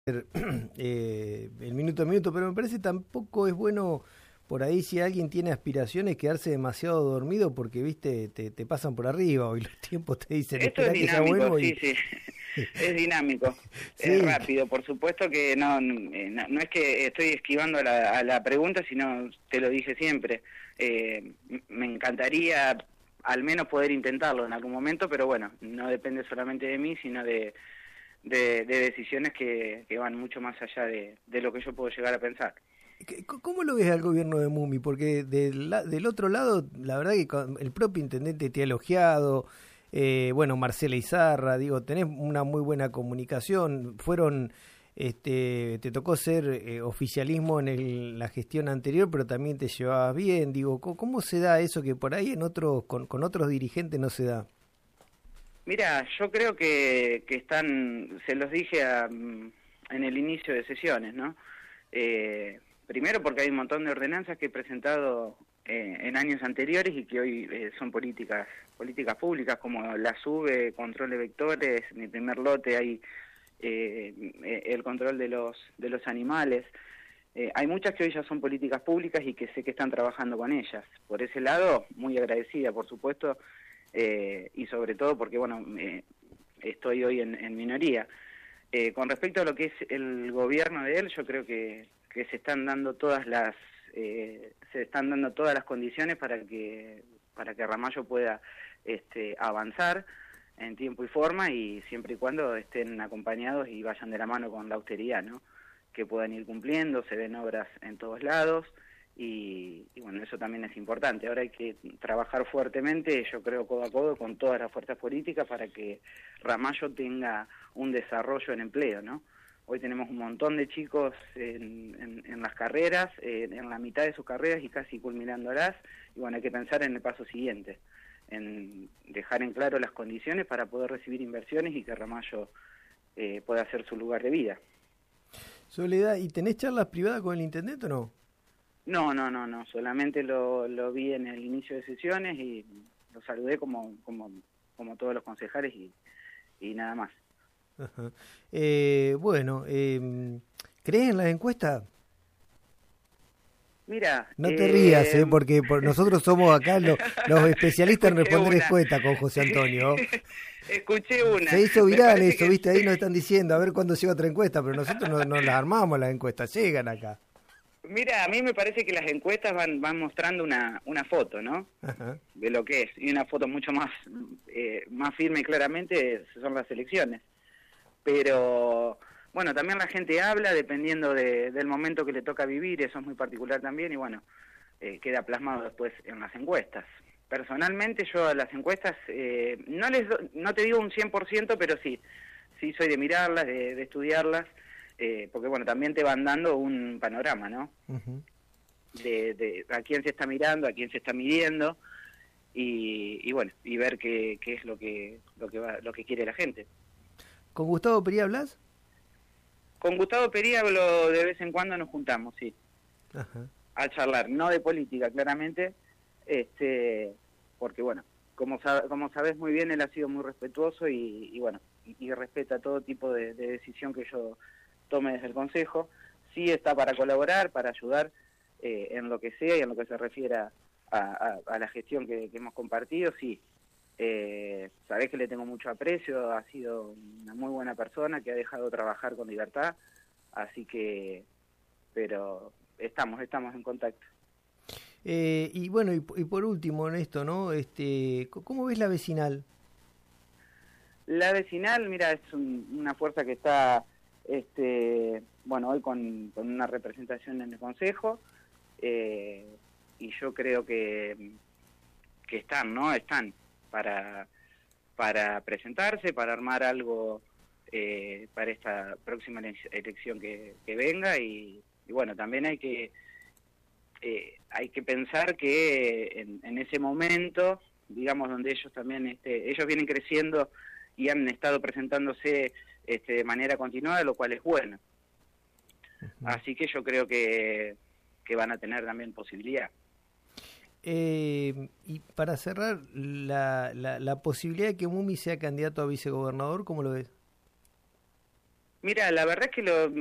El minuto a minuto, pero me parece tampoco es bueno por ahí si alguien tiene aspiraciones quedarse demasiado dormido porque, viste, te pasan por arriba y los tiempos te dicen, Esto es espera que ya dinámico, vuelvo sí, y... sí, es dinámico, es Sí, rápido. Por supuesto que no es que estoy esquivando a la pregunta, sino te lo dije siempre. Me encantaría al menos poder intentarlo en algún momento, pero bueno, no depende solamente de mí, sino de decisiones que van mucho más allá de lo que yo puedo llegar a pensar. ¿cómo lo ves al gobierno de Mumi? Porque del otro lado, la verdad que el propio intendente te ha elogiado, bueno, Marcela Izarra, digo, tenés una muy buena comunicación, te tocó ser oficialismo en la gestión anterior, pero también te llevabas bien, digo, ¿cómo se da eso que por ahí en otros, con otros dirigentes no se da? Mira, yo creo que están, se los dije en el inicio de sesiones, ¿no? Primero porque hay un montón de ordenanzas que he presentado en años anteriores y que hoy son políticas públicas, como la SUBE, control de vectores, en el primer lote hay el control de los animales. Hay muchas que hoy ya son políticas públicas y que sé que están trabajando con ellas. Por ese lado, muy agradecida, por supuesto, y sobre todo porque, bueno, estoy hoy en minoría. Con respecto a lo que es el gobierno de él, yo creo que se están dando todas las condiciones para que Ramallo pueda avanzar en tiempo y forma, y siempre y cuando estén acompañados y vayan de la mano con la austeridad, ¿no? Que puedan ir cumpliendo, se ven obras en todos lados. Y bueno, eso también es importante. Ahora hay que trabajar fuertemente, yo creo, codo a codo con todas las fuerzas políticas para que Ramallo tenga un desarrollo en empleo, ¿no? Hoy tenemos un montón de chicos en las carreras, en la mitad de sus carreras y casi culminándolas, y bueno, hay que pensar en el paso siguiente, en dejar en claro las condiciones para poder recibir inversiones y que Ramallo pueda hacer su lugar de vida. Soledad, ¿y tenés charlas privadas con el intendente o no? No, solamente lo vi en el inicio de sesiones y lo saludé como todos los concejales y nada más. Ajá. Bueno, ¿crees en las encuestas? Mira, No te rías, porque nosotros somos acá los especialistas en escuché responder una, encuestas con José Antonio. escuché una, Se hizo me viral parece eso, que ¿viste? Ahí nos están diciendo a ver cuándo llega otra encuesta, pero nosotros no las armamos las encuestas, llegan acá. mira, a mí me parece que las encuestas van mostrando una foto, ¿no? Ajá. De lo que es, y una foto mucho más firme y claramente son las elecciones. Pero bueno, también la gente habla dependiendo del momento que le toca vivir, eso es muy particular también, y bueno, queda plasmado después en las encuestas. Personalmente yo a las encuestas no te digo un 100%, pero sí soy de mirarlas, de estudiarlas, porque bueno, también te van dando un panorama, ¿no? Uh-huh. De a quién se está mirando, a quién se está midiendo, y bueno, y ver qué es lo que quiere la gente. ¿Con Gustavo Perí hablas? Con Gustavo Perí hablo de vez en cuando, nos juntamos, sí, Ajá. a charlar, no de política, claramente, porque bueno, como sabes muy bien, él ha sido muy respetuoso y bueno, y respeta todo tipo de decisión que yo tome desde el Consejo. Sí está para colaborar, para ayudar en lo que sea y en lo que se refiera a la gestión que hemos compartido, sí. Sabés que le tengo mucho aprecio, ha sido una muy buena persona que ha dejado trabajar con libertad, así que, pero estamos en contacto. Y bueno, y por último en esto, ¿no? ¿Cómo ves la vecinal? La vecinal, mira, es una fuerza que está, bueno, hoy con una representación en el Consejo, y yo creo que están, ¿no? Están para presentarse, para armar algo para esta próxima elección que venga, y bueno, también hay que pensar que en ese momento, digamos, donde ellos también, ellos vienen creciendo y han estado presentándose de manera continuada, lo cual es bueno. Uh-huh. Así que yo creo que van a tener también posibilidad. Y para cerrar, la posibilidad de que Mumi sea candidato a vicegobernador, ¿cómo lo ves? Mira, la verdad es que